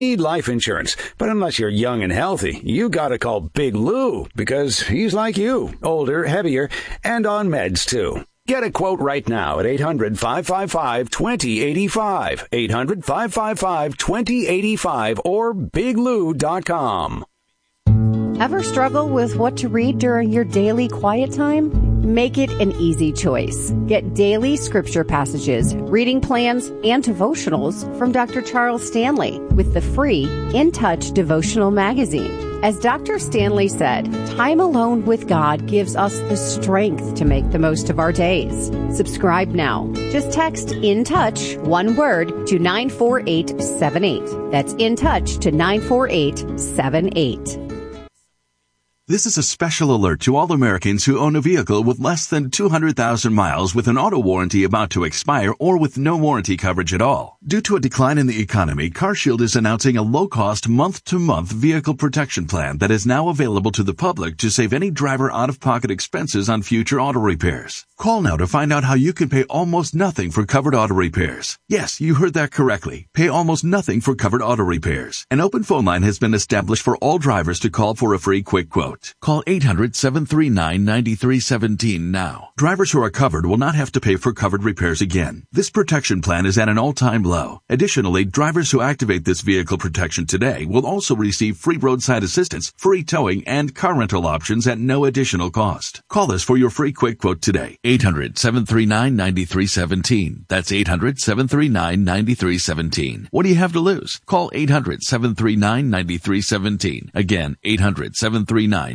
Need life insurance, but unless you're young and healthy, you gotta call Big Lou, because he's like you, older, heavier, and on meds too. Get a quote right now at 800-555-2085, 800-555-2085, or biglou.com. Ever struggle with what to read during your daily quiet time? Make it an easy choice. Get daily scripture passages, reading plans, and devotionals from Dr. Charles Stanley with the free In Touch devotional magazine. As Dr. Stanley said, time alone with God gives us the strength to make the most of our days. Subscribe now. Just text In Touch, one word, to 94878. That's In Touch to 94878. This is a special alert to all Americans who own a vehicle with less than 200,000 miles with an auto warranty about to expire or with no warranty coverage at all. Due to a decline in the economy, CarShield is announcing a low-cost month-to-month vehicle protection plan that is now available to the public to save any driver out-of-pocket expenses on future auto repairs. Call now to find out how you can pay almost nothing for covered auto repairs. Yes, you heard that correctly. Pay almost nothing for covered auto repairs. An open phone line has been established for all drivers to call for a free quick quote. Call 800-739-9317 now. Drivers who are covered will not have to pay for covered repairs again. This protection plan is at an all-time low. Additionally, drivers who activate this vehicle protection today will also receive free roadside assistance, free towing, and car rental options at no additional cost. Call us for your free quick quote today. 800-739-9317. That's 800-739-9317. What do you have to lose? Call 800-739-9317. Again, 800-739-9317.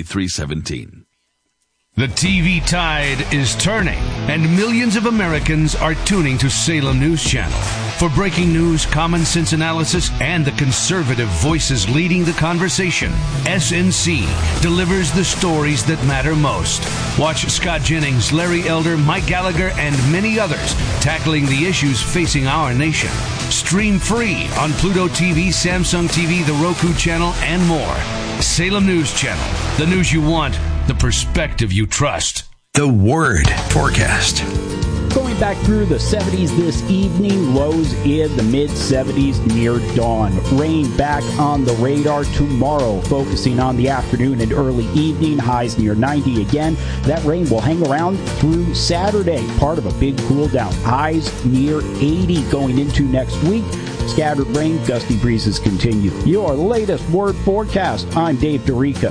The TV tide is turning, and millions of Americans are tuning to Salem News Channel. For breaking news, common sense analysis, and the conservative voices leading the conversation, SNC delivers the stories that matter most. Watch Scott Jennings, Larry Elder, Mike Gallagher, and many others tackling the issues facing our nation. Stream free on Pluto TV, Samsung TV, the Roku channel, and more. Salem News Channel. The news you want, the perspective you trust. The Word forecast. Going back through the 70s this evening, lows in the mid-70s near dawn. Rain back on the radar tomorrow, focusing on the afternoon and early evening, highs near 90 again. That rain will hang around through Saturday, part of a big cool down. Highs near 80 going into next week. Scattered rain, gusty breezes continue. Your latest Word forecast. I'm Dave DeRica.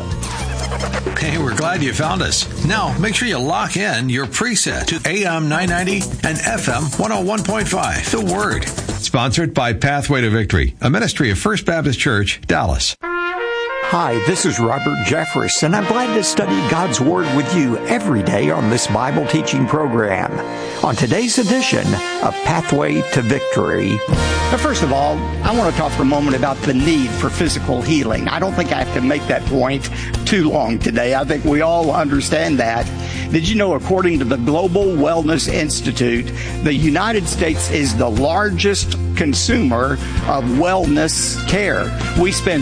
Hey, we're glad you found us. Now, make sure you lock in your preset to AM 990 and FM 101.5. The Word. Sponsored by Pathway to Victory, a ministry of First Baptist Church, Dallas. Hi, this is Robert Jeffress, and I'm glad to study God's Word with you every day on this Bible teaching program. On today's edition of Pathway to Victory. But first of all, I want to talk for a moment about the need for physical healing. I don't think I have to make that point too long today. I think we all understand that. Did you know, according to the Global Wellness Institute, the United States is the largest consumer of wellness care? We spend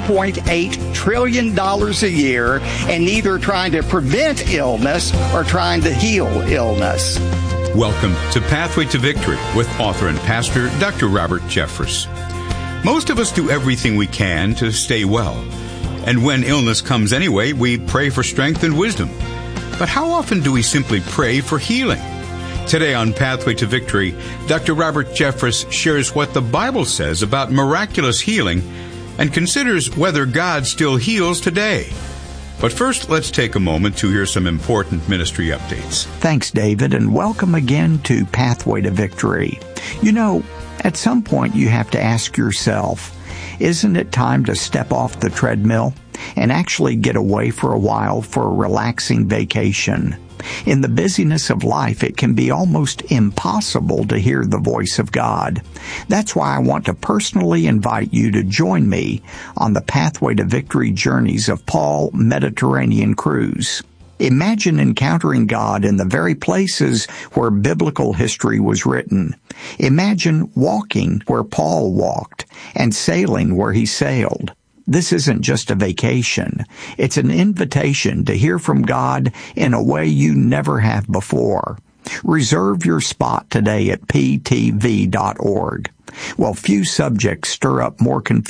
$1.8 trillion a year in either trying to prevent illness or trying to heal illness. Welcome to Pathway to Victory with author and pastor Dr. Robert Jeffress. Most of us do everything we can to stay well. And when illness comes anyway, we pray for strength and wisdom. But how often do we simply pray for healing? Today on Pathway to Victory, Dr. Robert Jeffress shares what the Bible says about miraculous healing and considers whether God still heals today. But first, let's take a moment to hear some important ministry updates. Thanks, David, and welcome again to Pathway to Victory. You know, at some point you have to ask yourself, isn't it time to step off the treadmill and actually get away for a while for a relaxing vacation? In the busyness of life, it can be almost impossible to hear the voice of God. That's why I want to personally invite you to join me on the Pathway to Victory journeys of Paul Mediterranean Cruise. Imagine encountering God in the very places where biblical history was written. Imagine walking where Paul walked and sailing where he sailed. This isn't just a vacation. It's an invitation to hear from God in a way you never have before. Reserve your spot today at ptv.org. Well, few subjects stir up more confusion